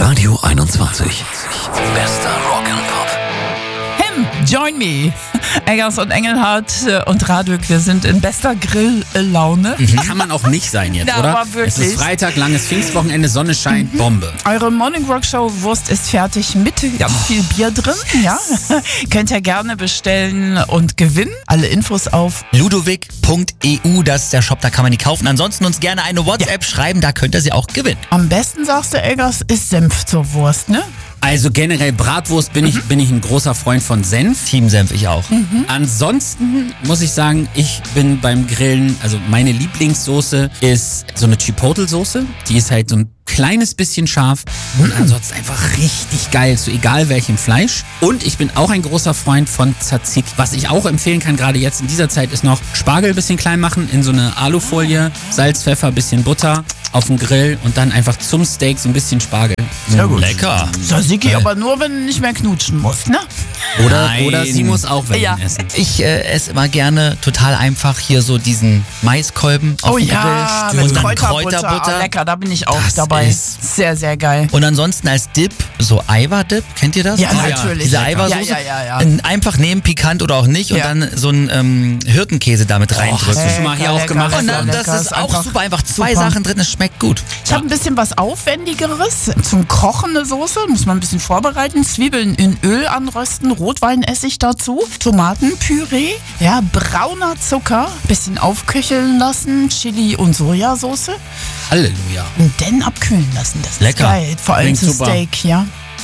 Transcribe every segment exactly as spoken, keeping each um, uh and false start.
Radio einundzwanzig. Bester Rock'n'Pop. Him, join me. Eggers und Engelhardt und Radök, wir sind in bester Grill-Laune. Kann man auch nicht sein jetzt, Ja, oder? aber wirklich. Es ist Freitag, langes Pfingstwochenende, Sonne scheint, Bombe. Eure Morning Rock Show Wurst ist fertig mit ganz viel Bier drin. Ja, könnt ihr gerne bestellen und gewinnen. Alle Infos auf Ludovic punkt e u, das ist der Shop, da kann man die kaufen. Ansonsten uns gerne eine WhatsApp schreiben, da könnt ihr sie auch gewinnen. am besten, sagst du, Eggers, ist Senf zur Wurst, ne? Also generell Bratwurst bin ich, bin ich ein großer Freund von Senf. Team Senf, ich auch. Ansonsten muss ich sagen, ich bin beim Grillen, also meine Lieblingssoße ist so eine Chipotle-Soße. Die ist halt so ein kleines bisschen scharf und ansonsten einfach richtig geil, zu egal welchem Fleisch. Und ich bin auch ein großer Freund von Tzatziki. Was ich auch empfehlen kann, gerade jetzt in dieser Zeit, ist noch Spargel ein bisschen klein machen, in so eine Alufolie, Salz, Pfeffer, bisschen Butter auf dem Grill und dann einfach zum Steak so ein bisschen Spargel. Sehr gut. Lecker. Tzatziki, aber nur, wenn du nicht mehr knutschen musst, ne? Oder, Nein. oder sie muss auch welchen Ja. essen. Ich äh, esse immer gerne total einfach hier so diesen Maiskolben auf Oh dem ja, Grill. mit Und dann Kräuterbutter. Kräuterbutter. Ah, lecker, da bin ich auch Das dabei. ist- Sehr, sehr geil. Und ansonsten als Dip so Eiwar-Dip, kennt ihr das? Ja, Oh ja, natürlich. Diese Ja, Eiweißsoße. ja, ja, ja. Äh, Einfach nehmen, pikant oder auch nicht. Und Ja. dann so einen ähm, Hirtenkäse damit reindrücken. hast du schon mal hier auch gemacht? Und dann, lecker, das ist auch einfach super einfach. Zwei super. Sachen drin, es schmeckt gut. Ich habe ein bisschen was Aufwendigeres. Zum Kochen eine Soße, muss man ein bisschen vorbereiten. Zwiebeln in Öl anrösten, Rotweinessig dazu, Tomatenpüree, ja, brauner Zucker, bisschen aufköcheln lassen, Chili und Sojasauce Halleluja. und dann abkühlen lassen. Das ist Lecker. geil, vor allem Klingt zu super. Steak, ja.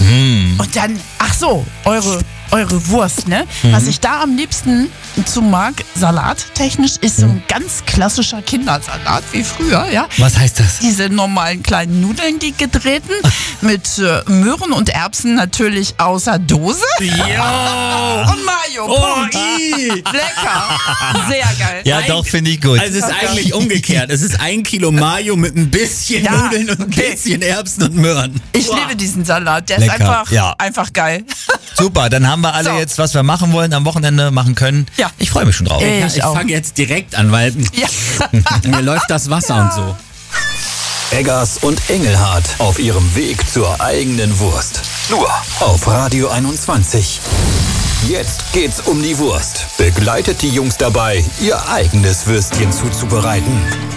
Und dann, ach so, eure, eure Wurst, ne? Was ich da am liebsten zu mag, salattechnisch, ist so ein ganz klassischer Kindersalat wie früher, ja. Was heißt das? Diese normalen kleinen Nudeln, die gedrehten, mit äh, Möhren und Erbsen natürlich außer Dose. Ja. Und Mayo. Punkt. Lecker. Sehr geil. Ja, Ein- doch, finde ich gut. Also es ist eigentlich umgekehrt. Es ist ein Kilo Mayo mit ein bisschen Ja, Nudeln und ein okay. bisschen Erbsen und Möhren. Ich liebe diesen Salat. Der Lecker, ist einfach, ja. einfach geil. Super, dann haben wir alle So. jetzt, was wir machen wollen, am Wochenende machen können. Ja. Ich freue mich schon drauf. Ey. Ja, Ich ich auch. fange jetzt direkt an, weil Ja. mir läuft das Wasser und so. Eggers und Engelhardt auf ihrem Weg zur eigenen Wurst. Nur auf Radio einundzwanzig. Jetzt geht's um die Wurst. Begleitet die Jungs dabei, ihr eigenes Würstchen zuzubereiten.